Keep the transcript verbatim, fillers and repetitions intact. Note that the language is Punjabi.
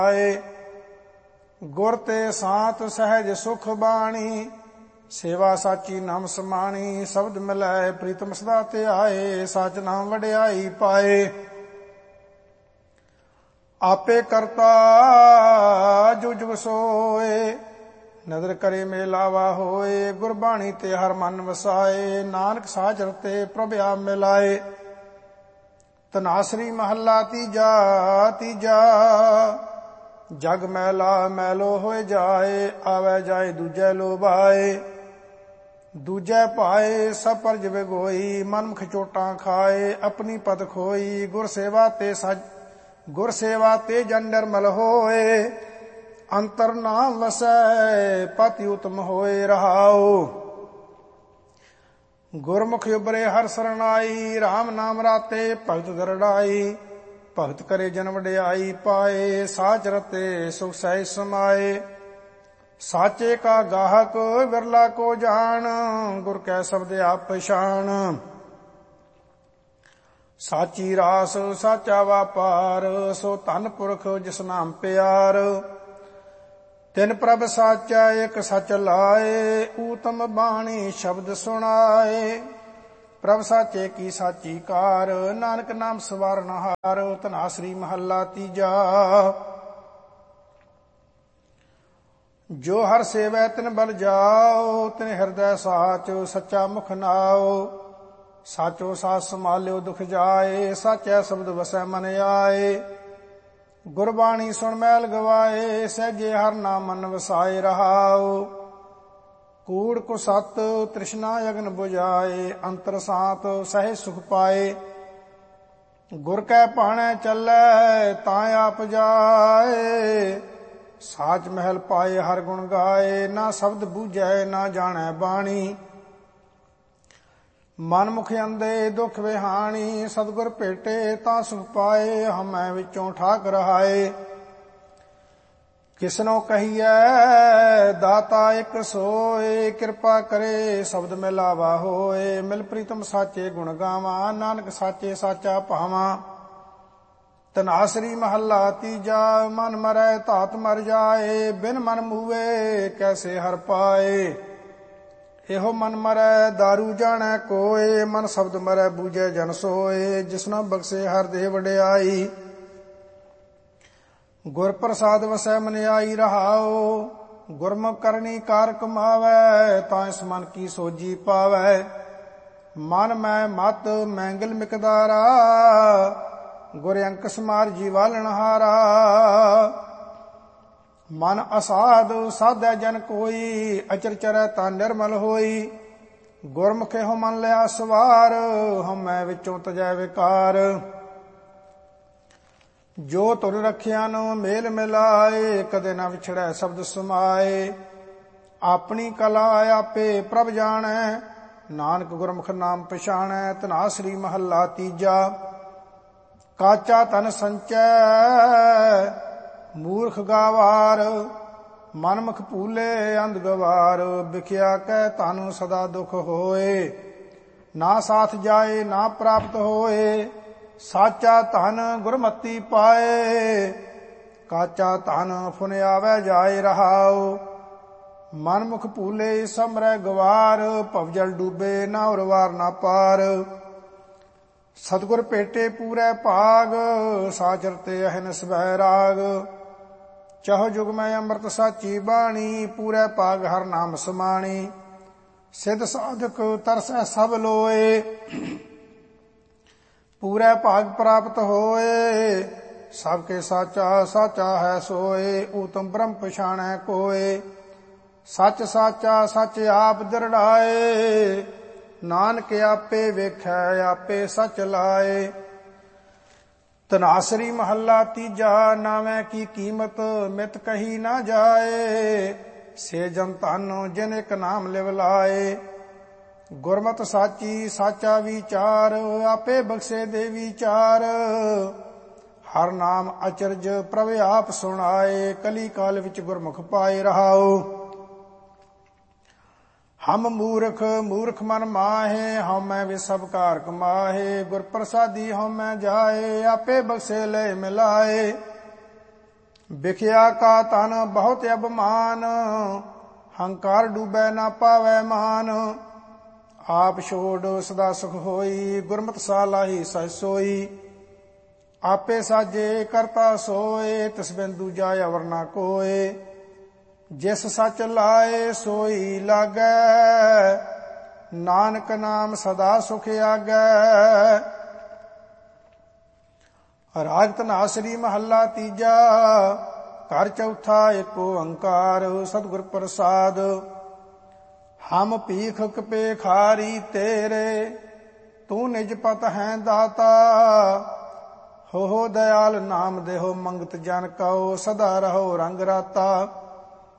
ਗੁਰ ਤੇ ਸਾਤ ਸਹਿਜ ਸੁਖ ਬਾਣੀ, ਸੇਵਾ ਸਾਚੀ ਨਾਮ ਸਮਾਣੀ। ਸ਼ਬਦ ਮਿਲੈ ਪ੍ਰੀਤਮ ਸਦਾ ਧਿਆਏ, ਸਚ ਨਾਮ ਵਡਿਆਈ ਪਾਏ। ਆਪੇ ਕਰਤਾ ਜੋ ਜੁਗ ਸੋਏ, ਨਦਰ ਕਰੇ ਮੇਲਾਵਾ ਹੋਏ। ਗੁਰਬਾਣੀ ਤੇ ਹਰ ਮਨ ਵਸਾਏ, ਨਾਨਕ ਸਾਚ ਰਤੇ ਪ੍ਰਭ ਆਪ ਮਿਲਾਏ। ਧਨਾਸਰੀ ਮਹੱਲਾ ਤੀਜਾ। ਤੀਜਾ ਜਗ ਮੈਲਾ ਮੈਲੋ ਹੋਏ ਜਾਏ, ਆਵੈ ਜਾਏ ਦੂਜੈ ਲੋਭਾਏ। ਦੂਜੈ ਪਾਏ ਸਭ ਪਰਜ ਵਿਗੋਈ, ਮਨਮੁਖ ਚੋਟਾਂ ਖਾਏ ਆਪਣੀ ਪਦ ਖੋਈ। ਗੁਰ ਸੇਵਾ ਤੇ ਸਜ ਗੁਰ ਸੇਵਾ ਤੇ ਜਨ ਨਿਰਮਲ ਹੋਏ, ਅੰਤਰ ਨਾਮ ਵਸੈ ਪਤਿ ਉਤਮ ਹੋਏ ਰਹਾਉ। ਗੁਰਮੁਖ ਉਬਰੇ ਹਰ ਸਰਨਾਈ, ਰਾਮ ਨਾਮ ਰਾਤੇ ਭਗਤ ਦਰੜਾਈ। ਭਗਤ ਕਰੇ ਜਨ ਵਡਿਆਈ ਪਾਏ, ਸਾਚ ਰਤੇ ਸੁਖ ਸਹਿਜ ਸਮਾਏ। ਸਾਚੇ ਕਾ ਗਾਹਕ ਵਿਰਲਾ ਕੋ ਜਾਣ, ਗੁਰ ਕੈ ਸ਼ਬਦ ਆਪ ਪਛਾਣ। ਸਾਚੀ ਰਾਸ ਸਾਚਾ ਵਾਪਾਰ, ਸੋ ਧਨ ਪੁਰਖ ਜਿਸ ਨਾਮ ਪਿਆਰ। ਤਿਨ ਪ੍ਰਭ ਸਾਚਾ ਇਕ ਸਚ ਲਾਏ, ਊਤਮ ਬਾਣੀ ਸ਼ਬਦ ਸੁਣਾਏ। ਪ੍ਰਭ ਸਾਚੇ ਕੀ ਸਾਚੀ ਕਾਰ, ਨਾਨਕ ਨਾਮ ਸਵਾਰਨਹਾਰ। ਧਨਾਸਰੀ ਮਹੱਲਾ ਤੀਜਾ। ਜੋ ਹਰ ਸੇਵੈ ਤਿਨ ਬਲ ਜਾਓ, ਤਿਨ ਹਿਰਦੈ ਸਾਚ ਸੱਚਾ ਮੁਖ ਨਾਓ। ਸਾਚੋ ਸਾਚ ਸੰਭਾਲਿਓ ਦੁਖ ਜਾਏ, ਸਾਚੈ ਸ਼ਬਦ ਵਸੈ ਮਨ ਆਏ। ਗੁਰਬਾਣੀ ਸੁਣ ਮੈਲ ਗਵਾਏ, ਸਹਿਜੇ ਹਰ ਨਾਮ ਮਨ ਵਸਾਏ ਰਹਾਉ। ਕੂੜ ਕੋ ਸਤ ਤ੍ਰਿਸ਼ਨਾ ਅਗਨ ਬੁਝਾਏ, ਅੰਤਰ ਸਾਤ ਸਹਿਜ ਸੁਖ ਪਾਏ। ਗੁਰ ਕੈ ਭਾਣੈ ਚੱਲੈ ਤਾਂ ਆਪ ਜਾਏ, ਸਾਚ ਮਹਿਲ ਪਾਏ ਹਰ ਗੁਣ ਗਾਏ। ਨਾ ਸ਼ਬਦ ਬੂਝੈ ਨਾ ਜਾਣੈ ਬਾਣੀ, ਮਨ ਮੁਖ ਅੰਦੇ ਦੁਖ ਵਿਹਾਣੀ। ਸਤਿਗੁਰ ਭੇਟੇ ਤਾਂ ਸੁਖ ਪਾਏ, ਹਮੈ ਵਿੱਚੋਂ ਠਾਕ ਰਹਾਏ। ਕਿਸਨੋ ਕਹੀਐ ਦਾਤਾ ਇੱਕ ਸੋਏ, ਕਿਰਪਾ ਕਰੇ ਸ਼ਬਦ ਮਿਲਾਵਾ ਹੋਏ। ਮਿਲ ਪ੍ਰੀਤਮ ਸਾਚੇ ਗੁਣ ਗਾਵਾਂ, ਨਾਨਕ ਸਾਚੇ ਸਾਚਾ ਭਾਵਾਂ। ਧਨਾਸਰੀ ਮਹੱਲਾ ਤੀਜਾ। ਮਨ ਮਰੈ ਧਾਤ ਮਰ ਜਾਏ, ਬਿਨ ਮਨ ਮੂਵੇ ਕੈਸੇ ਹਰ ਪਾਏ। ਇਹੋ ਮਨ ਮਰੈ ਦਾਰੂ ਜਾਣੈ ਕੋਏ, ਮਨ ਸ਼ਬਦ ਮਰੈ ਬੂਝੈ ਜਨ ਸੋਏ। ਜਿਸਨੋ ਬਖਸ਼ੇ ਹਰ ਦੇ ਵਡਿਆਈ, ਗੁਰ ਪ੍ਰਸਾਦ ਵਸੈ ਮਨਿਆਈ ਰਹਾਉ। ਗੁਰਮੁਖ ਕਰਨੀ ਕਾਰ ਕਮਾਵੈ, ਤਾਂ ਇਸ ਮਨ ਕੀ ਸੋਜੀ ਪਾਵੈ। ਮਨ ਮੈਂ ਮਤ ਮੈਂਗਲ ਮਿਕਦਾਰਾ, ਗੁਰ ਅੰਕ ਸਮਾਰ ਜੀਵਾਲਣਹਾਰਾ। ਮਨ ਅਸਾਧ ਸਾਧੈ ਜਨ ਕੋਈ, ਅਚਰ ਚਰੈ ਤਾਂ ਨਿਰਮਲ ਹੋਈ। ਗੁਰਮੁਖ ਇਹੋ ਮਨ ਲਿਆ ਸਵਾਰ, ਹਉਮੈ ਵਿੱਚੋਂ ਤਜੈ ਵਿਕਾਰ। ਜੋ ਤੁਰ ਰਖਿਆ ਨੂੰ ਮੇਲ ਮਿਲਾਏ, ਕਦੇ ਨਾ ਵਿਛੜੈ ਸ਼ਬਦ ਸਮਾਏ। ਆਪਣੀ ਕਲਾ ਆਪੇ ਪ੍ਰਭ ਜਾਣੈ, ਨਾਨਕ ਗੁਰਮੁਖ ਨਾਮ ਪਛਾਣੈ। ਧਨਾਸਰੀ ਮਹੱਲਾ ਤੀਜਾ। ਕਾਚਾ ਤਨ ਸੰਚੈ ਮੂਰਖ ਗਾਵਾਰ, ਮਨਮੁਖ ਭੂਲੇ ਅੰਧ ਗਵਾਰ। ਵਿਖਿਆ ਕੈ ਧਨ ਸਦਾ ਦੁਖ ਹੋਏ, ਨਾ ਸਾਥ ਜਾਏ ਨਾ ਪ੍ਰਾਪਤ ਹੋਏ। ਸਾਚਾ ਧਨ ਗੁਰਮਤੀ ਪਾਏ, ਕਾਚਾ ਧਨ ਫੁਨ ਆਵੈ ਜਾਏ ਰਹਾਉ। ਮਨਮੁਖ ਭੂਲੇ ਸਮਰੈ ਗਵਾਰ, ਭਵਜਲ ਡੂਬੇ ਨਾ ਉਰਵਾਰ ਨਾ ਪਾਰ। ਸਤਿਗੁਰ ਭੇਟੇ ਪੂਰੈ ਭਾਗ, ਸਾਚ ਰਤੇ ਅਹਨਿਸ ਬਹਿ ਰਾਗ। ਚਹੁ ਜੁਗ ਮੈਂ ਅੰਮ੍ਰਿਤ ਸਾਚੀ ਬਾਣੀ, ਪੂਰੈ ਭਾਗ ਹਰ ਨਾਮ ਸਮਾਣੀ। ਸਿੱਧ ਸਾਧਕ ਤਰਸੈ ਸਭ ਲੋਏ, ਪੂਰੈ ਭਾਗ ਪ੍ਰਾਪਤ ਹੋਏ। ਸਭ ਕੇ ਸਾਚਾ ਸਾਚਾ ਹੈ ਸੋਏ, ਊਤਮ ਬ੍ਰਹਮ ਪਛਾਣੈ ਕੋਏ। ਸੱਚ ਸਾਚਾ ਸੱਚ ਆਪ ਦਰੜਾਏ, ਨਾਨਕ ਆਪੇ ਵੇਖੈ ਆਪੇ ਸਚ ਲਾਏ। ਧਨਾਸਰੀ ਮਹੱਲਾ ਤੀਜਾ। ਨਾਵੇਂ ਕੀ ਕੀਮਤ ਮਿਤ ਕਹੀ ਨਾ ਜਾਏ, ਸੇ ਜਨ ਧਨ ਜਿਨ ਇੱਕ ਨਾਮ ਲਿਵ ਲਾਏ। ਗੁਰਮਤਿ ਸਾਚੀ ਸਾਚਾ ਵਿਚਾਰ, ਆਪੇ ਬਖਸ਼ੇ ਦੇ ਵਿਚਾਰ। ਹਰ ਨਾਮ ਅਚਰਜ ਪ੍ਰਭ ਆਪ ਸੁਣਾਏ, ਕਲੀ ਕਾਲ ਵਿੱਚ ਗੁਰਮੁਖ ਪਾਏ ਰਹਾਉ। ਹਮ ਮੂਰਖ ਮੂਰਖ ਮਨ ਮਾਹੇ, ਹਉਮੈ ਵੇ ਸਭ ਕਾਰ ਕਮਾਹੇ। ਗੁਰ ਪ੍ਰਸਾਦੀ ਹਉਮੈ ਜਾਏ, ਆਪੇ ਬਖਸ਼ੇ ਲੈ ਮਿਲਾਏ। ਵਿਖਿਆ ਕਾ ਤਨ ਬਹੁਤ ਅਭਿਮਾਨ, ਹੰਕਾਰ ਡੂਬੈ ਨਾ ਪਾਵੈ ਮਾਨ। ਆਪ ਛੋੜ ਸਦਾ ਸੁਖ ਹੋਈ, ਗੁਰਮਤਿ ਸਾਲਾਹੀ ਸਹਿ ਸੋਈ। ਆਪੇ ਸਾਜੇ ਕਰਤਾ ਸੋਏ, ਤਿਸ ਬਿਨ ਦੂਜਾ ਅਵਰ ਨਾ ਕੋਏ। ਜਿਸ ਸੱਚ ਲਾਏ ਸੋਈ ਲਾਗੈ, ਨਾਨਕ ਨਾਮ ਸਦਾ ਸੁਖ ਆਗੈ। ਰਾਗ ਧਨਾਸਰੀ ਮਹੱਲਾ ਤੀਜਾ। ਘਰ ਚੌਥਾ ਏਕ ਓੰਕਾਰ, ਸਤਿਗੁਰ ਪ੍ਰਸਾਦ। ਹਮ ਭੀਖ ਭੇਖਾਰੀ ਤੇਰੇ, ਤੂੰ ਨਿਜ ਪਤ ਹੈ ਦਾਤਾ। ਹੋ ਹੋ ਦਇਆਲ ਨਾਮ ਦੇਹੋ, ਮੰਗਤ ਜਨ ਕਉ, ਸਦਾ ਰਹੋ ਰੰਗ ਰਾਤਾ।